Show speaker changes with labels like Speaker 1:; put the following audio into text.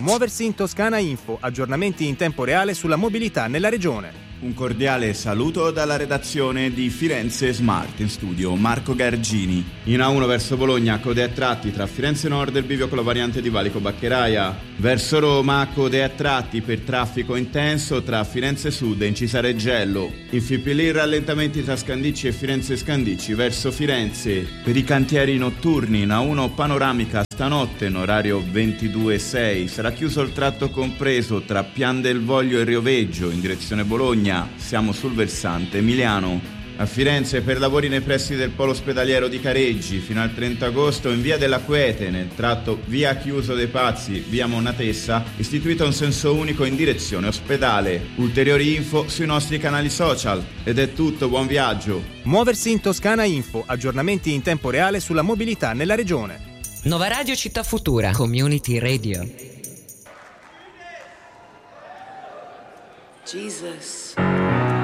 Speaker 1: Muoversi in Toscana Info, aggiornamenti in tempo reale sulla mobilità nella regione.
Speaker 2: Un cordiale saluto dalla redazione di Firenze Smart, in studio Marco Gargini. In A1 verso Bologna, code a tratti tra Firenze Nord e il bivio con la variante di Valico Baccheraia. Verso Roma, code a tratti per traffico intenso tra Firenze Sud e Incisa Reggello. In Fipili rallentamenti tra Scandicci e Firenze Scandicci verso Firenze. Per i cantieri notturni in A1 panoramica stanotte in orario 22:06 sarà chiuso il tratto compreso tra Pian del Voglio e Rioveggio in direzione Bologna. Siamo sul versante emiliano. A Firenze per lavori nei pressi del polo ospedaliero di Careggi fino al 30 agosto in via della Quete nel tratto via Chiuso dei Pazzi, via Monatessa, istituito un senso unico in direzione ospedale. Ulteriori info sui nostri canali social. Ed è tutto, buon viaggio.
Speaker 1: Muoversi in Toscana Info, aggiornamenti in tempo reale sulla mobilità nella regione.
Speaker 3: Nova Radio Città Futura, Community Radio.
Speaker 4: Jesus.